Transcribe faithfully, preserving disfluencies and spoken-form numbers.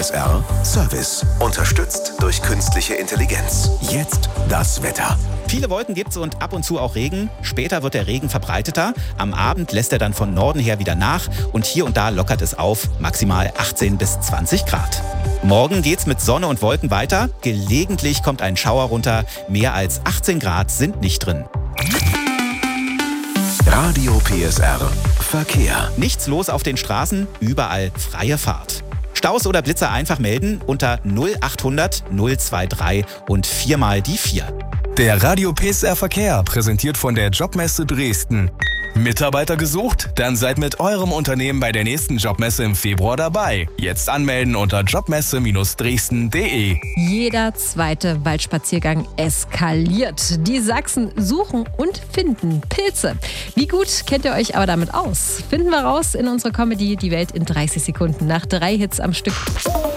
S R Service. Unterstützt durch künstliche Intelligenz. Jetzt das Wetter. Viele Wolken gibt's und ab und zu auch Regen. Später wird der Regen verbreiteter. Am Abend lässt er dann von Norden her wieder nach. Und hier und da lockert es auf, maximal achtzehn bis zwanzig Grad. Morgen geht's mit Sonne und Wolken weiter. Gelegentlich kommt ein Schauer runter. Mehr als achtzehn Grad sind nicht drin. Radio P S R Verkehr. Nichts los auf den Straßen, überall freie Fahrt. Staus oder Blitzer einfach melden unter null achthundert null drei und viermal die vier. Der Radio P S R Verkehr, präsentiert von der Jobmesse Dresden. Mitarbeiter gesucht? Dann seid mit eurem Unternehmen bei der nächsten Jobmesse im Februar dabei. Jetzt anmelden unter jobmesse Dresden punkt de. Jeder zweite Waldspaziergang eskaliert. Die Sachsen suchen und finden Pilze. Wie gut kennt ihr euch aber damit aus? Finden wir raus in unserer Comedy Die Welt in dreißig Sekunden nach drei Hits am Stück.